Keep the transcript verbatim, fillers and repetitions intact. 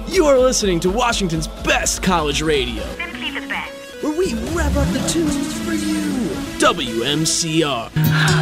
You're listening to Washington's best college radio. Simply the best. Where we rev up the tunes for you. W M C R.